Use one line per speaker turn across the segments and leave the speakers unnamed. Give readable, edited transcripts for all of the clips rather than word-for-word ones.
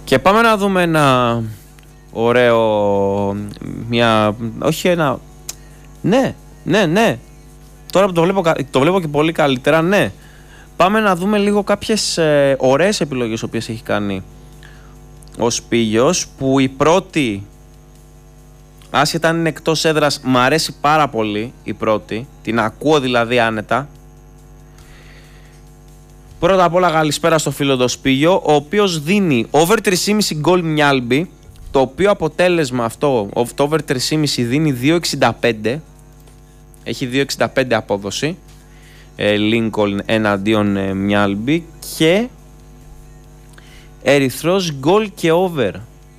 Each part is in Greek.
Και πάμε να δούμε ένα ωραίο, όχι ένα, ναι, τώρα που το βλέπω και πολύ καλύτερα, ναι. Πάμε να δούμε λίγο κάποιες ωραίες επιλογές οποίες έχει κάνει ο Σπίγιος, που η πρώτη, άσχετα αν είναι εκτός έδρας, μ' αρέσει πάρα πολύ η πρώτη, την ακούω δηλαδή άνετα. Πρώτα απ' όλα καλησπέρα στο φίλο το Σπίγιο, ο οποίος δίνει over 3,5 γκολ Μιάλμπι, το οποίο αποτέλεσμα αυτό, το over 3,5 δίνει 2,65, έχει 2,65 απόδοση, Lincoln εναντίον Μιάλμπι, και Ερυθρός γκολ και over.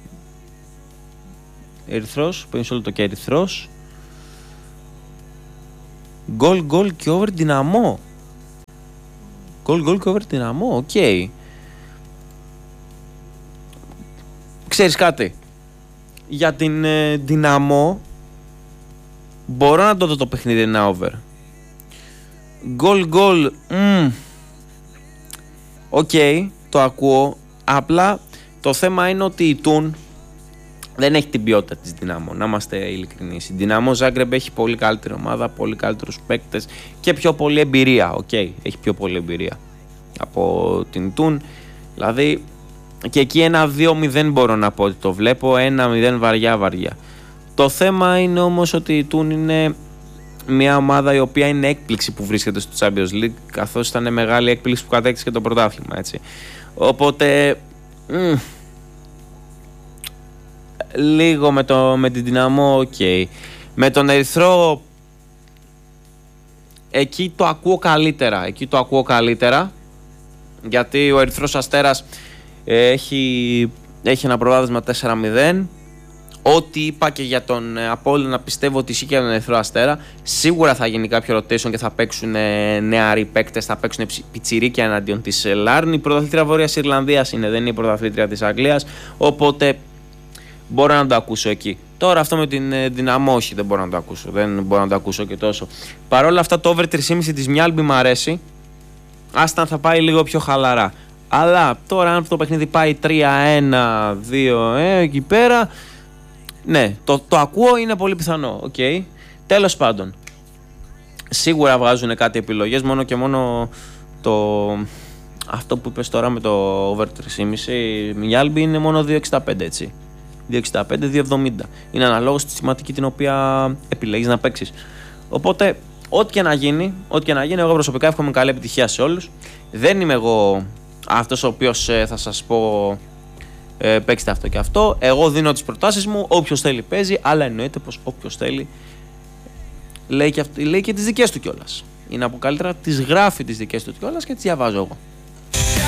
Ερυθρός, παίρνει όλο το και Ερυθρός. Γκολ και over Δυναμό. Γκολ και over Δυναμό, οκ. Ξέρεις κάτι, για την Δυναμό μπορώ να το δω το παιχνίδι ένα over. Γκολ, οκ, το ακούω. Απλά το θέμα είναι ότι η Τουν δεν έχει την ποιότητα της Δυναμό, να είμαστε ειλικρινείς. Η Δυναμό Ζάγκρεμπ έχει πολύ καλύτερη ομάδα, πολύ καλύτερους παίκτες και πιο πολλή εμπειρία. Οκ, έχει πιο πολλή εμπειρία από την Τουν. Δηλαδή και εκεί 1-2-0 μπορώ να πω ότι το βλέπω, 1-0 βαριά. Το θέμα είναι όμως ότι η Τουν είναι μια ομάδα η οποία είναι έκπληξη που βρίσκεται στο Champions League, καθώς ήταν μεγάλη έκπληξη που κατέκτησε και το πρωτάθλημα, έτσι. Οπότε λίγο με την Δυναμό, οκ. Με τον Ερυθρό εκεί το ακούω καλύτερα, γιατί ο Ερυθρός Αστέρας έχει ένα προβάδισμα 4-0. Ό,τι είπα και για τον Απόλλωνα πιστεύω ότι ισχύει και για τον Ερυθρό Αστέρα. Σίγουρα θα γίνει κάποιο rotation και θα παίξουν νεαροί παίκτες, θα παίξουν πιτσιρίκια εναντίον της Λάρν. Η πρωταθλήτρια Βόρειας Ιρλανδίας είναι, δεν είναι η πρωταθλήτρια της Αγγλίας. Οπότε μπορώ να το ακούσω εκεί. Τώρα αυτό με την Δυναμό, όχι, δεν μπορώ να το ακούσω και τόσο. Παρ' όλα αυτά το over 3,5 της Μιάλμπι μου αρέσει. Άστα θα πάει λίγο πιο χαλαρά. Αλλά τώρα αν το παιχνίδι πάει 3-1-2 εκεί πέρα, ναι, το ακούω, είναι πολύ πιθανό. Okay. Τέλος πάντων, σίγουρα βγάζουν κάτι επιλογές, μόνο και μόνο αυτό που είπες τώρα με το over 3,5 Μιάλμπι είναι μόνο 2,65, έτσι. 2,65-2,70. Είναι αναλόγως στη σημαντική την οποία επιλέγεις να παίξεις. Οπότε, ό,τι και να γίνει, εγώ προσωπικά εύχομαι καλή επιτυχία σε όλους. Δεν είμαι εγώ αυτός ο οποίος θα σας πω παίξτε αυτό και αυτό. Εγώ δίνω τις προτάσεις μου, όποιος θέλει παίζει, αλλά εννοείται πως όποιος θέλει λέει και τις δικές του κιόλας. Είναι από καλύτερα, τις γράφει τις δικές του κιόλας και τις διαβάζω εγώ.